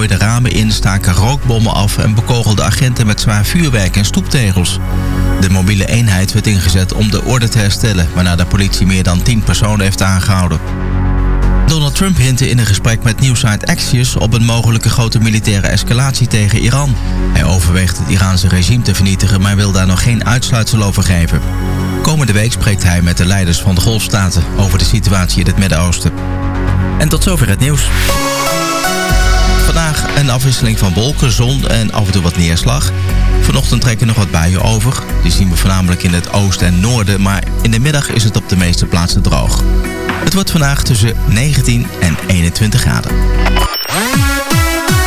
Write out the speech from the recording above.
gooiden ramen in, staken rookbommen af en bekogelden agenten met zwaar vuurwerk en stoeptegels. De mobiele eenheid werd ingezet om de orde te herstellen, waarna de politie meer dan 10 personen heeft aangehouden. Donald Trump hintte in een gesprek met nieuwsite Axios op een mogelijke grote militaire escalatie tegen Iran. Hij overweegt het Iraanse regime te vernietigen, maar wil daar nog geen uitsluitsel over geven. Komende week spreekt hij met de leiders van de Golfstaten over de situatie in het Midden-Oosten. En tot zover het nieuws. Vandaag een afwisseling van wolken, zon en af en toe wat neerslag. Vanochtend trekken nog wat buien over. Die zien we voornamelijk in het oosten en noorden, maar in de middag is het op de meeste plaatsen droog. Het wordt vandaag tussen 19 en 21 graden.